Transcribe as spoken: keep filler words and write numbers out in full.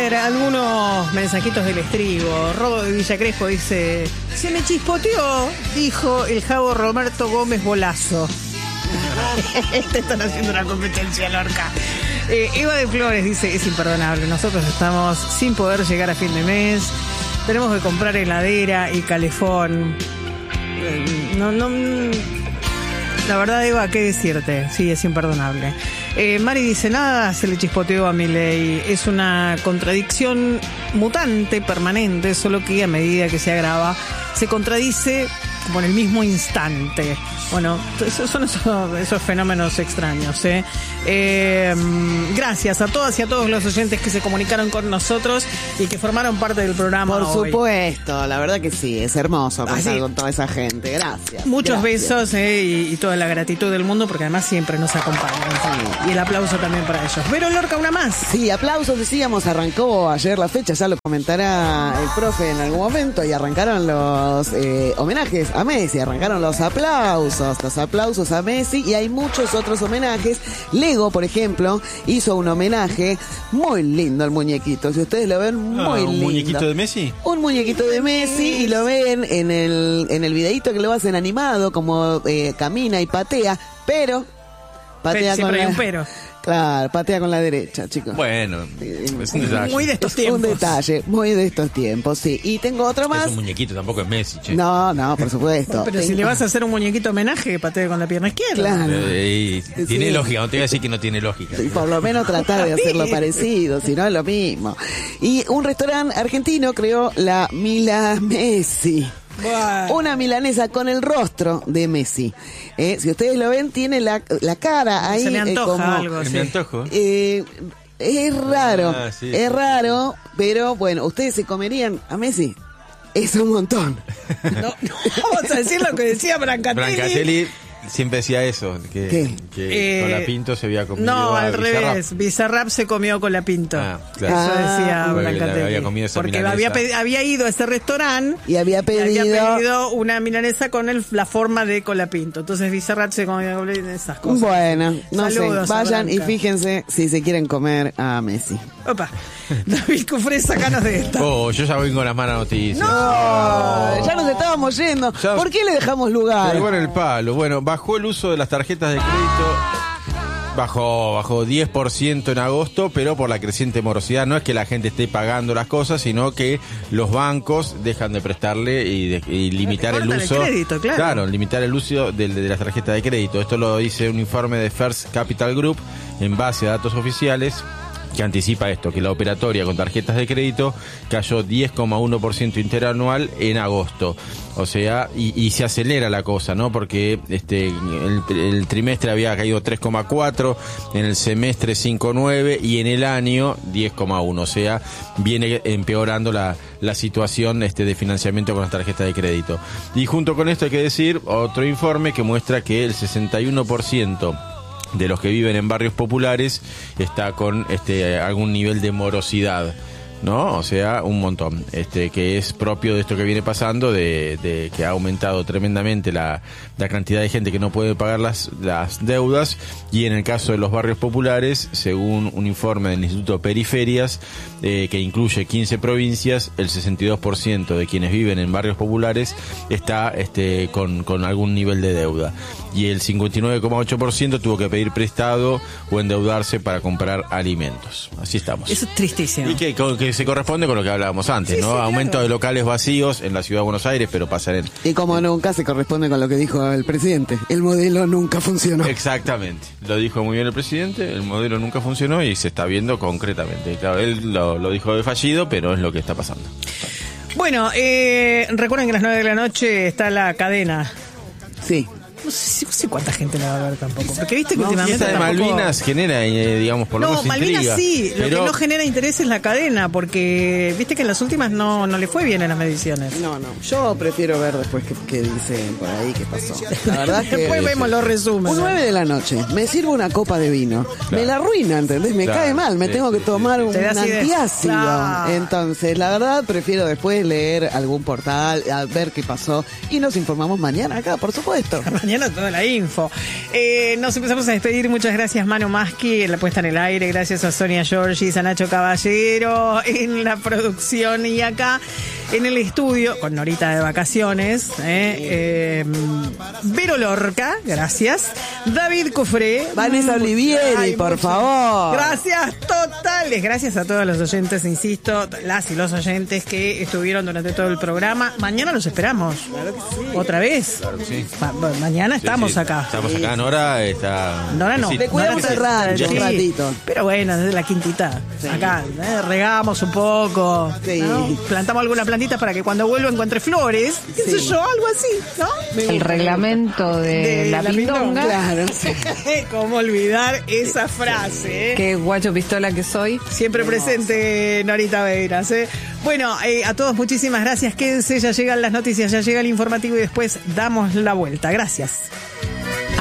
ver, algunos mensajitos del estribo. Rodo de Villa Crespo dice: se me chispoteó, dijo el Javo Roberto Gómez Bolazo. Te están haciendo una competencia, Lorca. Eh, Eva de Flores dice: es imperdonable, nosotros estamos sin poder llegar a fin de mes, tenemos que comprar heladera y calefón. Eh, no, no, la verdad, Eva, ¿qué decirte? Sí, es imperdonable. Eh, Mari dice: nada se le chispoteó a Milei, es una contradicción mutante, permanente, solo que a medida que se agrava, se contradice como en el mismo instante. Bueno, esos son esos, esos fenómenos extraños, ¿eh? Eh, gracias a todas y a todos los oyentes que se comunicaron con nosotros y que formaron parte del programa. Por hoy. Supuesto, la verdad que sí, es hermoso contar ah, sí. con toda esa gente. Gracias. Muchos gracias. besos eh, y, y toda la gratitud del mundo, porque además siempre nos acompañan. Sí. Y el aplauso también para ellos. Vero Lorca, una más. Sí, aplausos, decíamos, arrancó ayer la fecha, ya lo comentará el profe en algún momento, y arrancaron los eh, homenajes a Messi, arrancaron los aplausos, los aplausos a Messi, y hay muchos otros homenajes. Lego, por ejemplo, hizo un homenaje muy lindo al muñequito, si ustedes lo ven, muy ah, ¿un lindo. ¿Un muñequito de Messi? Un muñequito de Messi, y lo ven en el, en el videíto que lo hacen animado, como eh, camina y patea, pero patea Siempre con hay la... un pero. Claro, patea con la derecha, chicos. Bueno, es un detalle. Muy de estos tiempos. Un detalle, muy de estos tiempos, sí. Y tengo otro más. Es un muñequito, tampoco es Messi, che. No, no, por supuesto. Pero tengo... si le vas a hacer un muñequito homenaje, que patee con la pierna izquierda. Claro. Eh, eh, tiene Sí. lógica, no te voy a decir que no tiene lógica. Y por lo menos tratar de hacerlo Sí. parecido, si no es lo mismo. Y un restaurante argentino creó la Mila Messi. Bueno. Una milanesa con el rostro de Messi. Eh, si ustedes lo ven, tiene la, la cara ahí. Se me antoja eh, como, algo. ¿Me Sí. antojo? Eh, es raro, Ah, sí, es sí, raro, pero bueno, ¿ustedes se comerían a Messi? Es un montón. No, no vamos a decir lo que decía Brancatelli. Brancatelli siempre decía eso, que, ¿Qué? que Eh, Colapinto se había comido No, a al Bizarrap. revés. Bizarrap se comió Colapinto. Ah, claro. Eso Ah, decía porque Brancatelli. había comido esa Porque milanesa. había, pedi- había ido a ese restaurante Y había y pedido... había pedido una milanesa con el, la forma de Colapinto. Entonces Bizarrap se comió esas cosas. Bueno, no Saludos sé, a vayan y Branca. fíjense si se quieren comer a Messi. Opa, David Cufré, sacanos de esta. Oh, yo ya voy con las malas noticias. No, ya nos estábamos yendo. Ya- ¿Por qué le dejamos lugar? Pegó en el palo. Bueno, bajó el uso de las tarjetas de crédito. Bajó, bajó diez por ciento en agosto, pero por la creciente morosidad. No es que la gente esté pagando las cosas, sino que los bancos dejan de prestarle y, de, y limitar el cortan el uso. crédito, claro. limitar el uso de, de las tarjetas de crédito. Esto lo dice un informe de First Capital Group en base a datos oficiales, que anticipa esto, que la operatoria con tarjetas de crédito cayó diez coma uno por ciento interanual en agosto. O sea, y, y se acelera la cosa, ¿no? Porque este el, el trimestre había caído tres coma cuatro, en el semestre cinco coma nueve y en el año diez coma uno. O sea, viene empeorando la, la situación este de financiamiento con las tarjetas de crédito. Y junto con esto hay que decir otro informe que muestra que el sesenta y uno por ciento de los que viven en barrios populares está con este algún nivel de morosidad, ¿no? O sea, un montón, este que es propio de esto que viene pasando, de, de que ha aumentado tremendamente la, la cantidad de gente que no puede pagar las, las deudas, y en el caso de los barrios populares, según un informe del Instituto Periferias, eh, que incluye quince provincias, el sesenta y dos por ciento de quienes viven en barrios populares está este con, con algún nivel de deuda, y el cincuenta y nueve coma ocho por ciento tuvo que pedir prestado o endeudarse para comprar alimentos. Así estamos. Eso es tristísimo. Y que, que se corresponde con lo que hablábamos antes, Sí, ¿no? sí, Aumento claro. de locales vacíos en la ciudad de Buenos Aires, pero pasan en... Y como nunca se corresponde con lo que dijo el presidente. El modelo nunca funcionó. Exactamente. Lo dijo muy bien el presidente, el modelo nunca funcionó y se está viendo concretamente. Claro, él lo, lo dijo de fallido, pero es lo que está pasando. Bueno, eh, recuerden que a las nueve de la noche está la cadena. Sí. No sé, no sé cuánta gente la va a ver tampoco. Porque viste que No, últimamente esta de tampoco- Malvinas genera, eh, digamos, por lo No, menos Malvinas intriga, sí, lo pero que no genera interés es la cadena, porque viste que en las últimas no, no le fue bien en las mediciones. No, no. Yo prefiero ver después qué, qué dicen por ahí, qué pasó. La verdad es que... Después vemos los resúmenes. Un nueve de la noche, me sirvo una copa de vino. Me la arruina, ¿entendés? Me Claro, cae mal, me sí, tengo que sí, tomar sí, un Te da acidez. antiácido. Claro. Entonces, la verdad, prefiero después leer algún portal, a ver qué pasó. Y nos informamos mañana acá, por supuesto. Mañana toda la info. Eh, nos empezamos a despedir. Muchas gracias, Manu Maschi, en la puesta en el aire. Gracias a Sonia Giorgis, a Nacho Caballero en la producción. Y acá en el estudio, con Norita de vacaciones, eh, eh, Vero Lorca, gracias. David Cofré. Vanessa Olivieri, Ay, por muchas favor. Gracias totales. Gracias a todos los oyentes, insisto, las y los oyentes que estuvieron durante todo el programa. Mañana los esperamos. Claro que sí. ¿Otra vez? Claro que sí. Ma- bueno, mañana Sí, estamos sí, acá. Estamos acá, Nora está... Nora no. Sí. Le cuidamos Nora el rancho sí. un ratito. Pero bueno, desde la quintita. Sí. Acá, eh, regamos un poco. Sí. ¿no? Plantamos alguna plantita para que cuando vuelva encuentre flores. ¿Qué Sí. sé yo? Algo así, ¿no? El reglamento de, De la, la pindonga. pindonga. Claro. ¿Cómo olvidar esa frase? eh? Qué guacho pistola que soy. Siempre presente, Norita Beiras. ¿eh? Bueno, eh, a todos muchísimas gracias. Quédense, ya llegan las noticias, ya llega el informativo y después damos la vuelta. Gracias.